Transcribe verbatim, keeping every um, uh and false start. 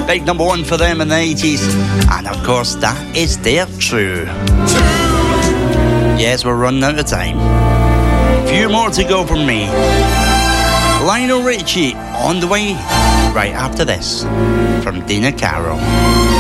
Big number one for them in the eighties. And of course, that is their True. Yes, we're running out of time. Few more to go from me. Lionel Richie on the way right after this from Dina Carroll.